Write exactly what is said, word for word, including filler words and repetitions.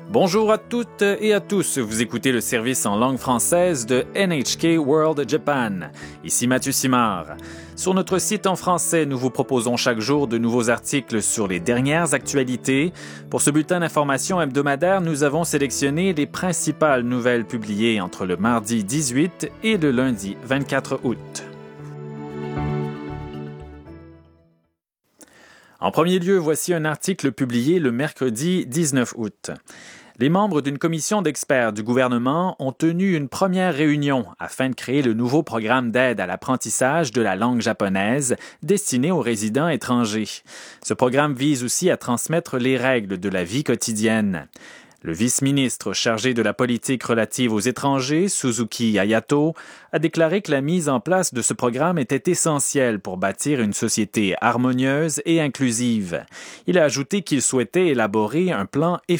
Bonjour à toutes et à tous, vous écoutez le service en langue française de N H K World Japan. Ici Mathieu Simard. Sur notre site en français, nous vous proposons chaque jour de nouveaux articles sur les dernières actualités. Pour ce bulletin d'information hebdomadaire, nous avons sélectionné les principales nouvelles publiées entre le mardi dix-huit et le lundi vingt-quatre août. En premier lieu, voici un article publié le mercredi dix-neuf août. Les membres d'une commission d'experts du gouvernement ont tenu une première réunion afin de créer le nouveau programme d'aide à l'apprentissage de la langue japonaise destiné aux résidents étrangers. Ce programme vise aussi à transmettre les règles de la vie quotidienne. Le vice-ministre chargé de la politique relative aux étrangers, Suzuki Hayato, a déclaré que la mise en place de ce programme était essentielle pour bâtir une société harmonieuse et inclusive. Il a ajouté qu'il souhaitait élaborer un plan efficace